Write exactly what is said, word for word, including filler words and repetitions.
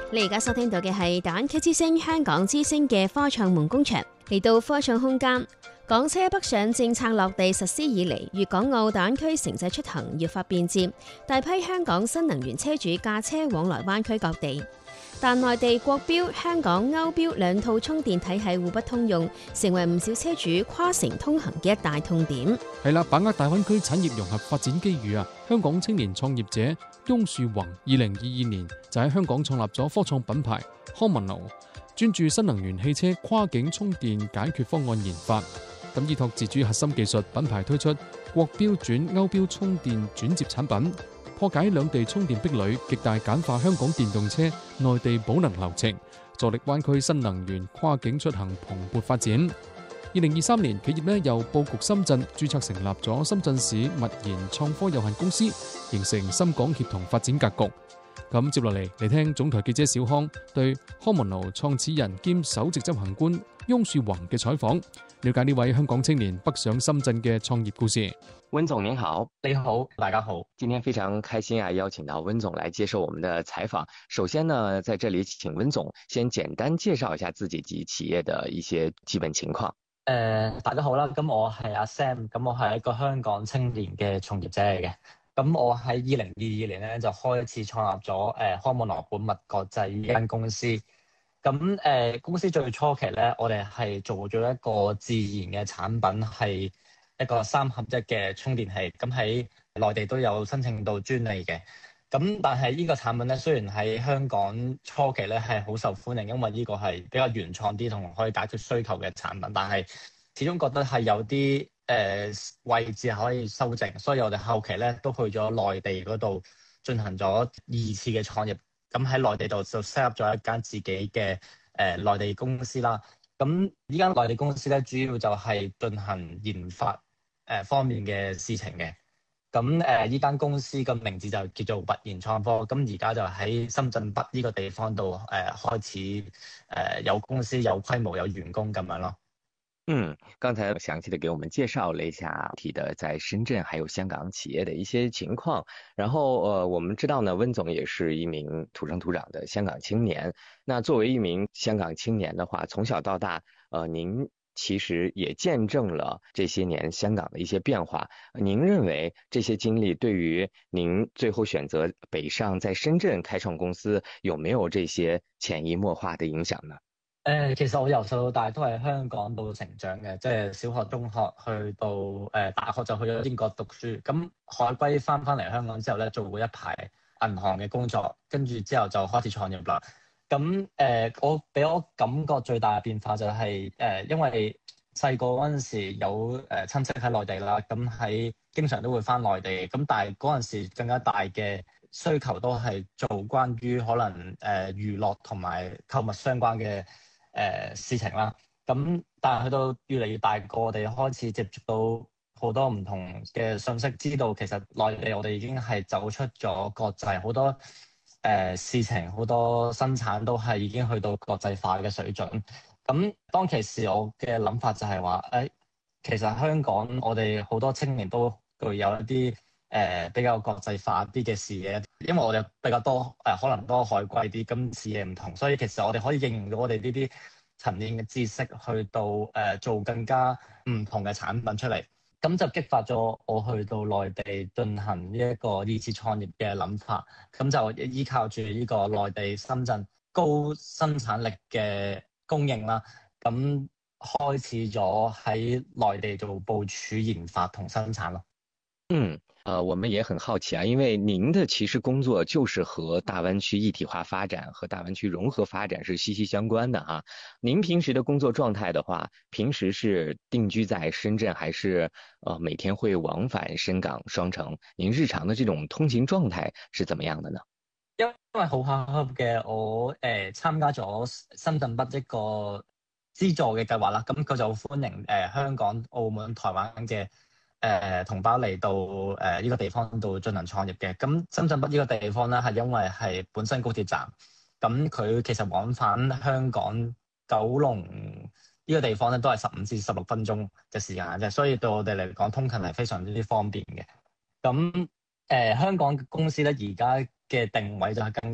你而家收聽到嘅係大灣區之聲香港之聲嘅科創夢工場。嚟到科創空間，港車北上政策落地實施以嚟，粵港澳大灣區城際出行越發便捷，大批香港新能源車主駕車往來灣區各地。但內地國標、香港歐標兩套充電體系互不通用，成為唔少車主跨城通行嘅一大痛點。 係啦，把握大灣區產業融合發展機遇啊！香港青年創業者翁樹宏，二零二二年就喺香港創立咗科創品牌 Homono， 專注新能源汽車跨境充電解決方案研發。咁依託自主核心技術，品牌推出國標轉歐標充電轉接產品，破解兩地充電壁壘，極大簡化香港電動車內地補能流程，助力灣區新能源跨境出行蓬勃發展。二零二三年，企業呢又佈局深圳，註冊成立咗深圳市物研創科有限公司，形成深港協同發展格局。咁接落嚟嚟聽總台記者小康對 Homono 創始人兼首席執行官翁樹宏嘅採訪，了解呢位香港青年北上深圳嘅創業故事。 温總您好。 你好，大家好。 今天非常開心啊，邀請到温總來接受我們的採訪。首先呢，在這裡請温總先簡單介紹一下自己及企業的一些基本情況。 誒、呃，大家好啦，咁我係阿 Sam，咁我係一個香港青年嘅從業者嚟嘅。咁我喺二零二二年咧就開始創立咗誒 Homono 本物國際呢間公司。咁誒、呃、公司最初期咧，我哋係做咗一個自燃嘅產品，係一個三合一嘅充電器。咁喺內地都有申請到專利嘅。咁但係呢個產品咧，雖然喺香港初期咧係好受歡迎，因為呢個係比較原創啲同可以解決需求嘅產品，但係始終覺得係有啲誒、呃、位置可以修正，所以我哋後期咧都去咗內地嗰度進行咗二次嘅創業。咁喺內地度就 set up 咗一間自己嘅誒、呃、內地公司啦。咁呢間內地公司咧，主要就係進行研發誒、呃、方面嘅事情嘅。咁誒呢間公司嘅名字就叫做物研創科。咁而家就喺深圳北呢個地方度誒、呃、開始誒、呃、有公司、有規模、有員工咁樣咯。 嗯，剛才詳細的給我們介紹了一下體的在深圳還有香港企業的一些情況。然後，呃，我們知道呢，温總也是一名土生土長的香港青年。那作為一名香港青年的話，從小到大，呃，您其實也見證了這些年香港的一些變化。您認為這些經歷對於您最後選擇北上在深圳開創公司，有沒有這些潛移默化的影響呢？ 誒、呃，其實我由細到大都係香港度成長嘅，即係小學、中學去到誒、呃、大學就去咗英國讀書。咁海歸翻翻嚟香港之後咧，做過一排銀行嘅工作，跟住之後就開始創業啦。咁誒、呃，我俾我感覺最大嘅變化就係、是、誒、呃，因為細個嗰陣時有誒親戚喺內地啦，咁喺經常都會翻內地。咁但係嗰陣時更加大嘅需求都係做關於可能誒、呃、娛樂同埋購物相關嘅誒、呃、事情啦。咁但係去到越嚟越大個，我哋開始接觸到好多唔同嘅信息，知道其實內地我哋已經係走出咗國際，好多誒、呃、事情，好多生產都係已經去到國際化嘅水準。咁當其時我嘅諗法就係話誒，其實香港我哋好多青年都具有一啲誒、呃、比較國際化啲嘅視野，因為我哋比較多誒、呃、可能多海歸啲，咁視野唔同，所以其實我哋可以應用到我哋呢啲層面嘅知識去到誒、呃、做更加唔同嘅產品出嚟，咁就激發咗我去到內地進行呢一個二次創業嘅諗法。咁就依靠住呢個內地深圳高生產力嘅供應啦，咁開始咗喺內地做部署研發同生產咯。 嗯，呃，我們也很好奇啊，因為您的其實工作就是和大灣區一體化發展和大灣區融合發展是息息相關的哈。您平時的工作狀態的話，平時是定居在深圳，還是呃每天會往返深港雙城？您日常的這種通勤狀態是怎麼樣的呢？ 因為好巧合嘅，我誒、呃、參加咗深圳北一個資助嘅計劃啦，咁佢就歡迎誒、呃、香港、澳門、台灣嘅誒、呃、同胞嚟到誒呢、呃這個地方度進行創業嘅。咁深圳北呢個地方咧，係因為係本身高鐵站，咁佢其實往返香港九龍呢個地方咧，都係十五至十六分鐘嘅時間啫，所以對我哋嚟講，通勤係非常之方便嘅。咁誒、呃、香港公司咧，而家嘅定位就係更